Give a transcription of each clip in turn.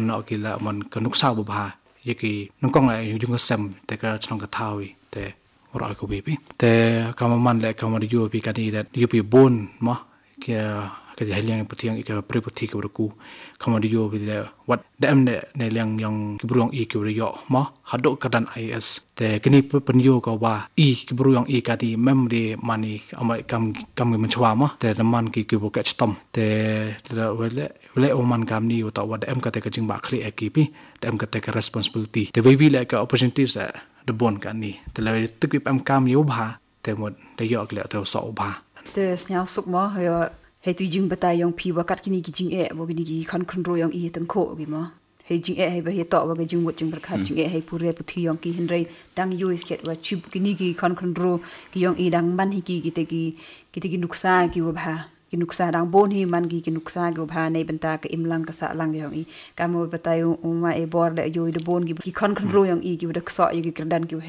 nọ kì là mình có nút sao bùa hà vậy kì nó con lại dùng cái xem để cái trong cái thao để rồi có bị để kamu man lại kamu đi vô bị cái này là vô bị bồn mà cái hệ liang bút tiếng cái prepothi cái bữa kamu đi vô bị là what đem này liang yang cái bữa cái bữa yo mà hạt độ cái đàn IS để cái này penyo cáiว่าcái bữa cái đi memory money ama kam mình chua mà để man cái bữa cái stom để vele oman kam ni utau wa đem cái jing ba khli ekipi đem cái responsibility để vì lại cái opportunities the bon kan ni te la tu ki pam kam yo ba te mo de yo kle te so ba te snyao suk mo he tu jing bata yong pi wakat kini ki jing bo kini ki kan ro yong i tan kho gi mo he jing he ba he to wa ge jing wot jing berkhat jing he pure puthi yong ki hinrei dang yu isket wa chip kini ki kan ro ki yong i dang man hi ki te ki nuksa ki wa ba ki nuksa dang bon hi man ki nuksa go bha nei banta ka imlang ka sa lang yong i ka mo batayo uma e bor le yo de bon ki kan ro yong i ki dak so yi ki dan ki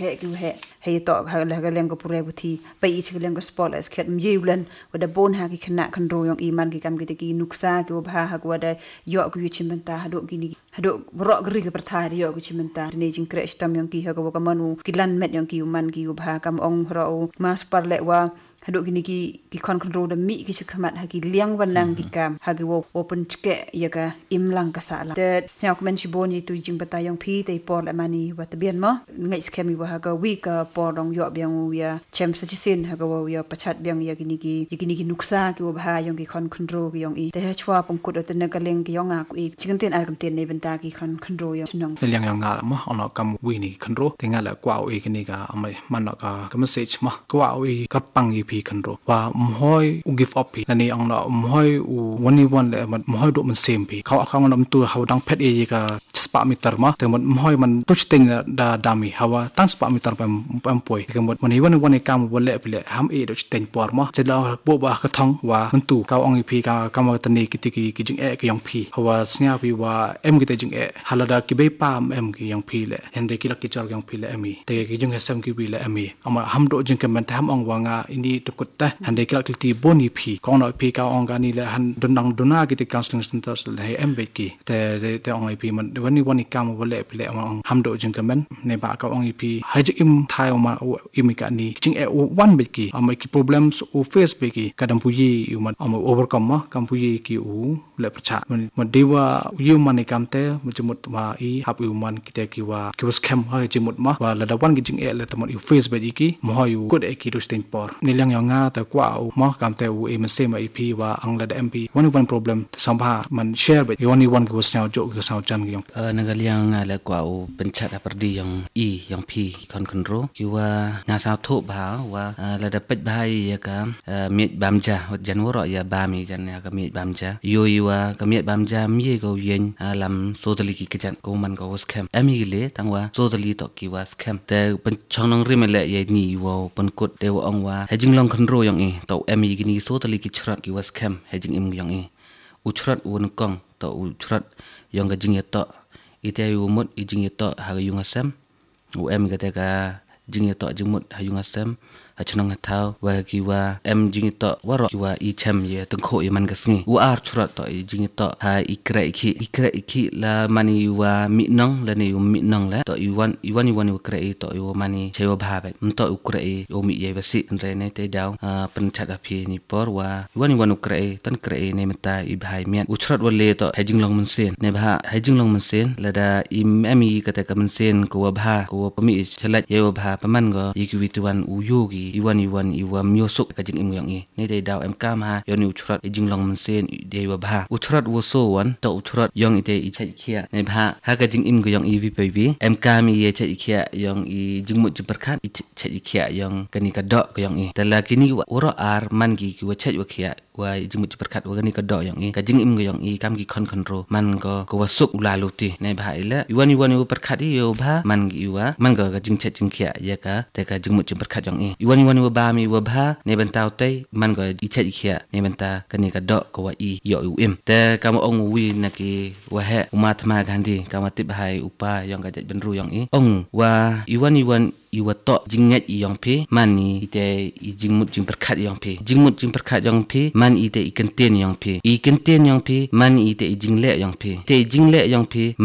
he to ha la ga leng ko pure buthi pai i chi leng ko spot as khet mji ulen wa de bon ha ki khna kan ro yong i man ki kam ki nuksa ki bha ha ko da yo ko yu chim banta ha do ro gri ka prathai yo ko chim banta ne jing kre stam yong ki ha ko ka manu ki lan met yong ki man ki bha kam ong ro mas par le wa hadu kini ki kon ro da mi ki chikhamat ha ki liang wanang ki kam ha ki wo open chke ya ka imlang ka sala te snyok men chi boni tu jing bata yong phi te por la mani wa te bian mo ngai skemi wa ha ka wi ka por dong yo byang ya chem sa chi sin ha ka wo ya pachat byang ya kini ki nuksa ki wo bha yong ki kon ro ki yong i te chwa pong kut te na ka leng ki yong a ku i chikan ten ar kam ten ne benta ki kon ro yo chnong liang yang nga ma ono kam wi ni kon ro te nga la kwa wi kini ka amai man no ka message ma kwa wi ka pang i kan ro wa mhoi u give up na ni ong na mhoi u wani wan le mhoi do man sem pi khang nam tu haw dang phet e ka spa meter ma te mhoi man touch ting da dami hawa tan spa meter pam poi ke man wani kam wale pile ham e do ting por ma che la bo ba ka thong wa man tu ka ong pi ka kam ta ni ki jing e ke yong pi hawa snya pi wa em ki te jing e halada ki be pa em ki yong pi le hende ki lak ki char yong pi le emi te ki jing sem ki pi le emi ama ham do jing ke man tham ong wa nga ini tukut hande kilak ti boni phi kong no phi ka ong gani le han dunang duna ki ti counseling centers le embe ki te ong ip man wani kam wale pile ong hamdo jingkamen ne ba ka ong ip haji im thai ma im ka ni jing e one be ki am ki problems o face be ki kadam puyi man am overcome ma kam puyi ki u le pracha man dewa yu man kam te mujumut ma i hap yu man ki te ki wa scam ha jimut ma wa la da wan ki jing e le tamot yu face be ki mo yu good e ki do stain por ni lang yang nga ta kwa mo kam te u e mse ma ip wa ang la da mp one problem sambha man share be yoni one ko snaw jo ko saw chan yong nagal yang la kwa u penchat aperdi yang pi kon ro ki wa nga saw tho ba wa la da pet bai ya ka miet bamja hot jan wo ro ya ba mi jan ya ka miet bamja yo wa ka miet bamja mi ko yen lam so tali ki kajan ko man ko scam ami le tang wa so tali to ki wa scam te pen chong nong rim le ye ni wo pen kut de wo ong wa hajing long kon ro yang e to ami gini so tali ki chrat ki wa scam hajing im yang e u chrat won kong to u chrat yang ga jing ya to ite yu mut i jing ya to ha ga yung asam u em ga te ka jing ya to jing mut ha yung asam ha chunang thau wa ki wa em jing to wa ro ki wa i chem ye tung kho ye man ga sngi u ar chrat to i jing to ha ikra ikhi la mani wa mi nong la ne yu mi nong la to i wan u kra i to yu mani che wa bha ba to u kra i u mi ye ba si re ne te daw pen chat a phi ni por wa wan u kra i tan kra i ne mata i bhai mian u chrat wa le to ha jing long man sen ne ba ha jing long man sen la da i ami ka ta ka man sen ko wa bha ko wa pa mi chelat ye wa bha pa man go i ki wi tu wan u yogi iwan myosuk ka jing im yang i ne dei daw em kam ha yoni uchrat e jing long man sen de wa bha uchrat wo so wan to uchrat yong ite i chai khia ne bha ha ka jing im go yong i vi pe vi em kam ye chai khia yong i jing mut jing perkhat i chai khia yong kani ka do ko yong i tala kini wo ar man gi ki wa chai wa khia wa jing mut jing perkhat wa kani ka do yong i ka jing im go yong i kam gi kon ro man ko wa suk ula lu ti ne bha ila iwan u perkhat i yo bha man gi wa man go ka jing chat jing khia ya ka te ka jing mut jing perkhat yong i iwan wa ba mi wa bha ne bentau te man go i chat khia ne benta kani ka do ko wa i yo u im te ka mo ong wi na ki wa he umatma gandhi ka ma tip hai upa yong ka jat benru yong i ong wa iwan iwa to jinget yong phe mani ite i jingmut jing perkhat yong phe jingmut jing perkhat yong phe man ite i kenten yong phe man ite i jingle yong phe te jingle yong phe